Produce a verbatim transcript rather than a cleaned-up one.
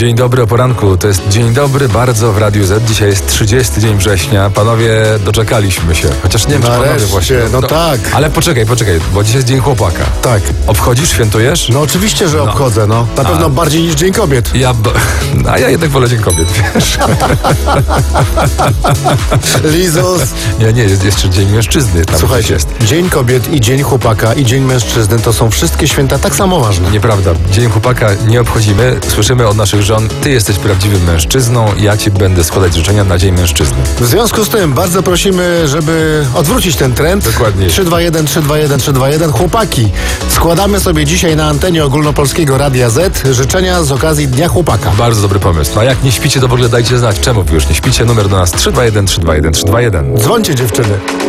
Dzień dobry o poranku, to jest dzień dobry bardzo w Radiu Z. Dzisiaj jest trzydziesty dzień września. Panowie, doczekaliśmy się. Chociaż nie wiem, czy panowie Nareszcie, właśnie. no tak. Ale poczekaj, poczekaj, bo dzisiaj jest Dzień Chłopaka. Tak. Obchodzisz, świętujesz? No oczywiście, że obchodzę, no. Na pewno bardziej niż Dzień Kobiet. Ja, b- a ja jednak wolę Dzień Kobiet, wiesz? Lizus. Nie, nie, jest jeszcze Dzień Mężczyzny. Tam Słuchajcie, jest. Dzień Kobiet i Dzień Chłopaka i Dzień Mężczyzny to są wszystkie święta tak samo ważne. Nieprawda. Dzień Chłopaka nie obchodzimy. Słyszymy od naszych żon, ty jesteś prawdziwym mężczyzną, ja ci będę składać życzenia na Dzień Mężczyzny. W związku z tym bardzo prosimy, żeby odwrócić ten trend. Dokładnie. trzy dwa jeden, trzy dwa jeden, trzy dwa jeden. Chłopaki, składamy sobie dzisiaj na antenie ogólnopolskiego Radia Z życzenia z okazji Dnia Chłopaka. Bardzo dobry pomysł. No a jak nie śpicie, to w ogóle dajcie znać, czemu wy już nie śpicie. Numer do nas trzy dwa jeden, trzy dwa jeden, trzy dwa jeden. Dzwońcie, dziewczyny.